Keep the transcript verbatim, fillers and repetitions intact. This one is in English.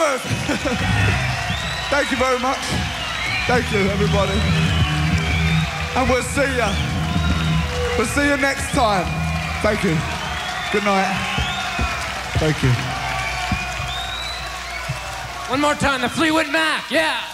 Brothers. Thank you very much. Thank you, everybody. And we'll see you. We'll see you next time. Thank you. Good night. Thank you. One more time, the Fleetwood Mac, yeah.